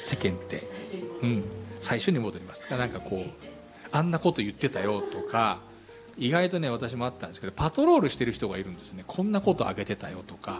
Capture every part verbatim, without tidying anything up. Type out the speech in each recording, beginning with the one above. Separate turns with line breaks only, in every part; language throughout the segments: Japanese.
世間って、うん、最初に戻りますなんかこうあんなこと言ってたよとか、意外とね私もあったんですけど、パトロールしてる人がいるんですね。こんなことあげてたよとか、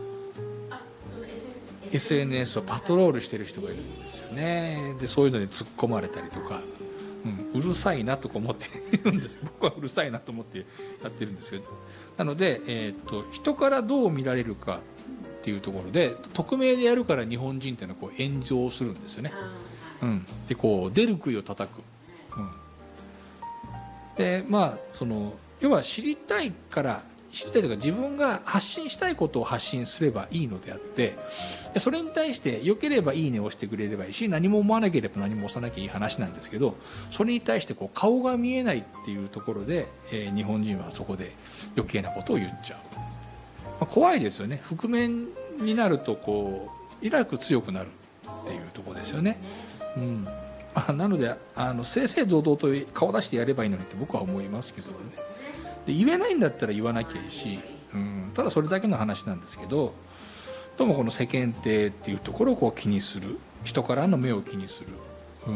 エスエヌエス をパトロールしてる人がいるんですよね。でそういうのに突っ込まれたりとか、うん、うるさいなとか思っているんです。僕はうるさいなと思ってやってるんですけど、なので、えー、と人からどう見られるかっていうところで、匿名でやるから日本人っていうのはこう炎上するんですよね。うん、でこう出る杭を叩く、うん、でまあその要は知りたいから知りたいというか、自分が発信したいことを発信すればいいのであって、それに対して良ければいいねを押してくれればいいし、何も思わなければ何も押さなきゃいい話なんですけど、それに対してこう顔が見えないっていうところで、えー、日本人はそこで余計なことを言っちゃう、まあ、怖いですよね。覆面になるとこうイラク強くなるっていうところですよね。うんまあ、なのであの正々堂々と顔出してやればいいのにって僕は思いますけどね。で言えないんだったら言わなきゃいいし、うん、ただそれだけの話なんですけど、どうもこの世間体っていうところをこう気にする、人からの目を気にする、うん、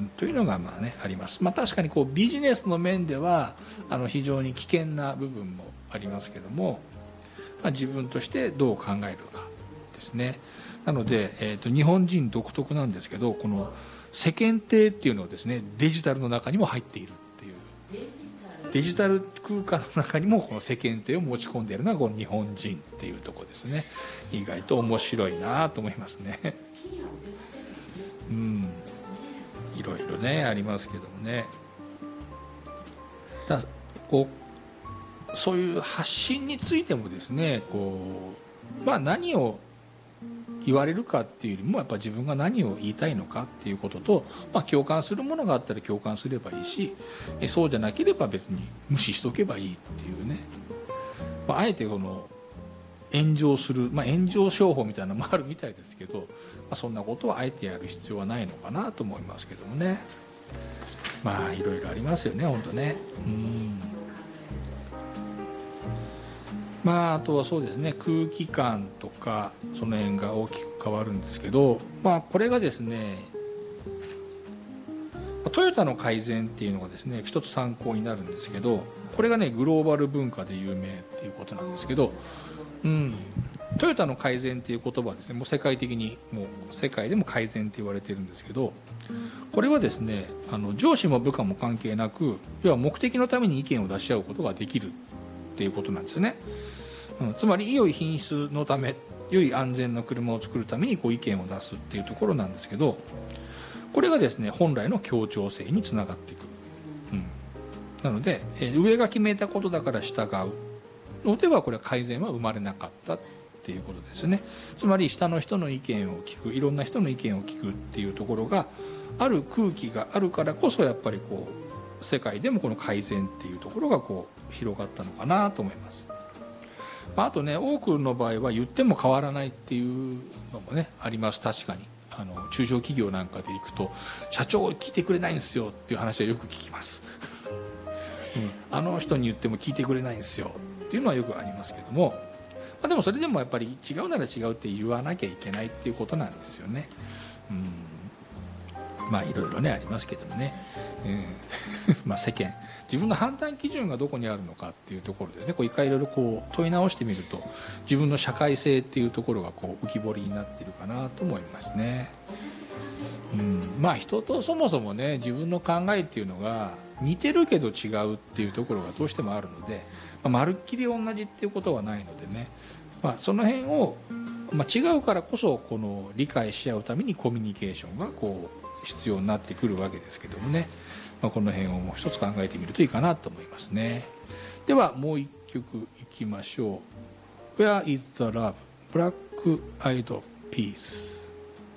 というのがまあ、ね、あります。まあ、確かにこうビジネスの面ではあの非常に危険な部分もありますけども、まあ、自分としてどう考えるかですね。なので、えーと、日本人独特なんですけど、この世間体っていうのをですね、デジタルの中にも入っているっていう、デジタル空間の中にもこの世間体を持ち込んでいるのがこの日本人っていうところですね。意外と面白いなと思いますね。うん、いろいろねありますけどもね。だこうそういう発信についてもですね、こうまあ何を言われるかっていうよりも、やっぱ自分が何を言いたいのかっていうことと、まあ、共感するものがあったら共感すればいいし、そうじゃなければ別に無視しとけばいいっていうね、まあ、あえてこの炎上する、まあ、炎上商法みたいなのもあるみたいですけど、まあ、そんなことはあえてやる必要はないのかなと思いますけどもね。まあいろいろありますよね本当ね。うんまあ、あとはそうですね、空気感とかその辺が大きく変わるんですけど、まあ、これがですねトヨタの改善っていうのがですね一つ参考になるんですけど、これがねグローバル文化で有名っていうことなんですけど、うん、トヨタの改善っていう言葉はですねもう世界的にもう世界でも改善って言われてるんですけど、これはですねあの上司も部下も関係なく、要は目的のために意見を出し合うことができるっていうことなんですね。うん、つまり良い品質のため、良い安全な車を作るためにこう意見を出すっていうところなんですけど、これがですね本来の協調性につながっていく、うん、なので、えー、上が決めたことだから従うのではこれは改善は生まれなかったっていうことですね。つまり下の人の意見を聞く、いろんな人の意見を聞くっていうところがある空気があるからこそ、やっぱりこう世界でもこの改善っていうところがこう広がったのかなと思います。あとね、多くの場合は言っても変わらないっていうのもねあります。確かにあの中小企業なんかで行くと社長聞いてくれないんですよっていう話はよく聞きます、うん、あの人に言っても聞いてくれないんですよっていうのはよくありますけども、まあ、でもそれでもやっぱり違うなら違うって言わなきゃいけないっていうことなんですよね。うんまあいろいろねありますけどもね、うん、まあ世間自分の判断基準がどこにあるのかっていうところですね。こう一回いろいろこう問い直してみると自分の社会性っていうところがこう浮き彫りになっているかなと思いますね。うん、まあ人とそもそもね自分の考えっていうのが似てるけど違うっていうところがどうしてもあるので、まあ、まるっきり同じっていうことはないのでね、まあ、その辺を、まあ、違うからこそこの理解し合うためにコミュニケーションがこう必要になってくるわけですけどもね、まあ、この辺をもう一つ考えてみるといいかなと思いますね。ではもう一曲いきましょう。 Where is the love? Black Eyed Peas